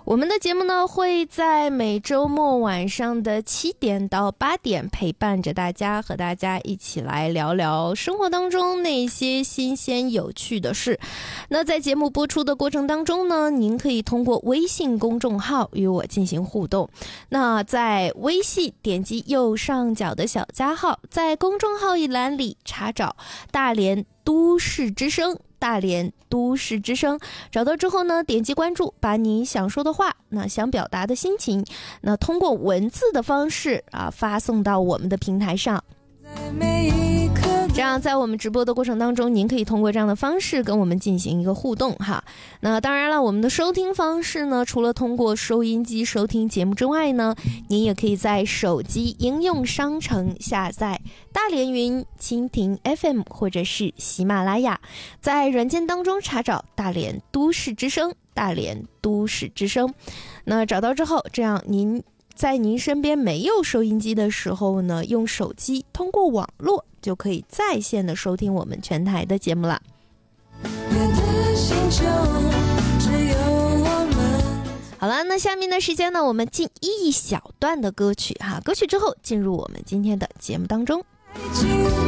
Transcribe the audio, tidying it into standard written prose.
我们的节目呢会在每周末晚上的7点到8点陪伴着大家，和大家一起来聊聊生活当中那些新鲜有趣的事。那在节目播出的过程当中呢，您可以通过微信公众号与我进行互动。那在微信点击右上角的小加号，在公众号一栏里查找大连都市之声，大连都市之声，找到之后呢，点击关注，把你想说的话，那想表达的心情，那通过文字的方式发送到我们的平台上。这样在我们直播的过程当中，您可以通过这样的方式跟我们进行一个互动哈。那当然了，我们的收听方式呢，除了通过收音机收听节目之外呢，您也可以在手机应用商城下载大连云、蜻蜓 FM 或者是喜马拉雅，在软件当中查找大连都市之声，大连都市之声。那找到之后，这样在您身边没有收音机的时候呢，用手机通过网络就可以在线的收听我们全台的节目了。好了，那下面的时间呢，我们进一小段的歌曲哈，歌曲之后进入我们今天的节目当中。